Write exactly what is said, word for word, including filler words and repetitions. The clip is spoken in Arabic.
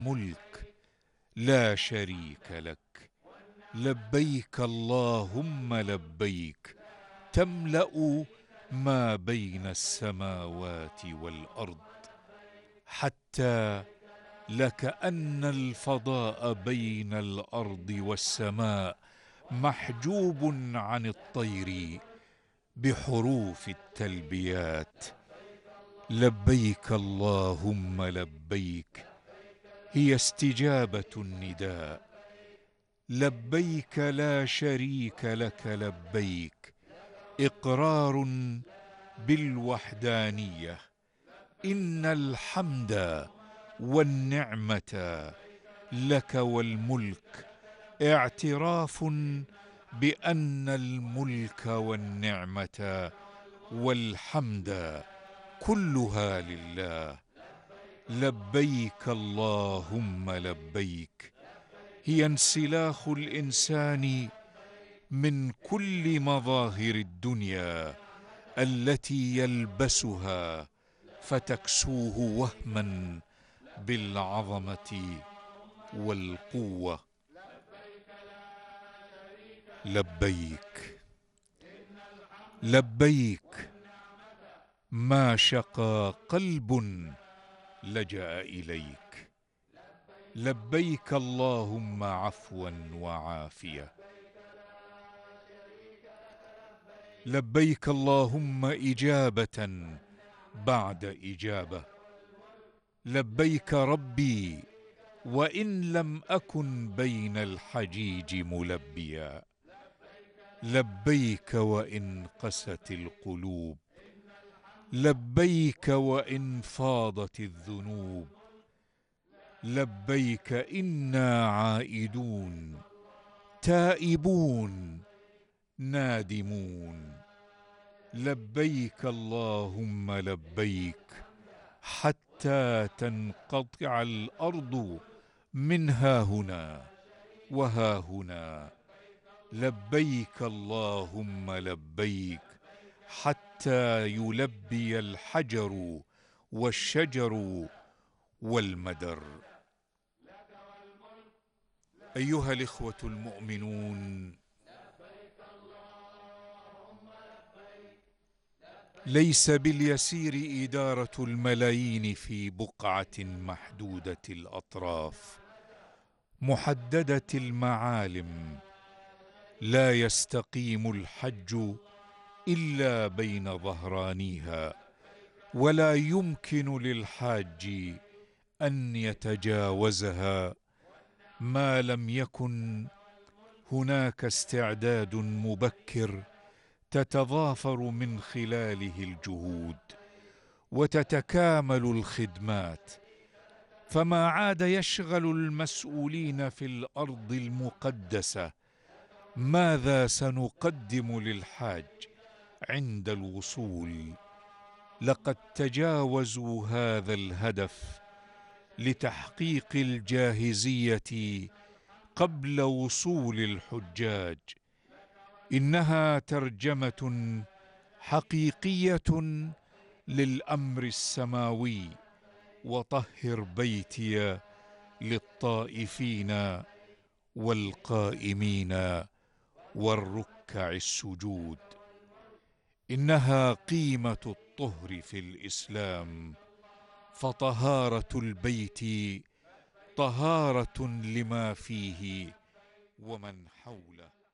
ملك لا شريك لك. لبيك اللهم لبيك، تملأ ما بين السماوات والأرض، حتى لكأن الفضاء بين الأرض والسماء محجوب عن الطير بحروف التلبيات. لبيك اللهم لبيك هي استجابة النداء. لبيك لا شريك لك لبيك إقرار بالوحدانية. إن الحمد والنعمة لك والملك، اعتراف بأن الملك والنعمة والحمد كلها لله. لبيك اللهم لبيك هي انسلاخ الإنسان من كل مظاهر الدنيا التي يلبسها فتكسوه وهما بالعظمة والقوة. لبيك لبيك ما شقى قلب لجأ إليك. لبيك اللهم عفوا وعافية. لبيك اللهم إجابة بعد إجابة. لبيك ربي وإن لم أكن بين الحجيج ملبيا. لبيك وإن قست القلوب. لبيك وإن فاضت الذنوب. لبيك إنا عائدون تائبون نادمون. لبيك اللهم لبيك حتى تنقطع الأرض من ها هنا وها هنا. لبيك اللهم لبيك حتى يلبي الحجر والشجر والمدر. أيها الإخوة المؤمنون، ليس باليسير إدارة الملايين في بقعة محدودة الأطراف محددة المعالم. لا يستقيم الحج إلا بين ظهرانيها، ولا يمكن للحاج أن يتجاوزها ما لم يكن هناك استعداد مبكر تتضافر من خلاله الجهود وتتكامل الخدمات. فما عاد يشغل المسؤولين في الأرض المقدسة ماذا سنقدم للحاج عند الوصول. لقد تجاوزوا هذا الهدف لتحقيق الجاهزية قبل وصول الحجاج. إنها ترجمة حقيقية للأمر السماوي: وطهر بيتي للطائفين والقائمين والركع السجود. إنها قيمة الطهر في الإسلام، فطهارة البيت طهارة لما فيه ومن حوله.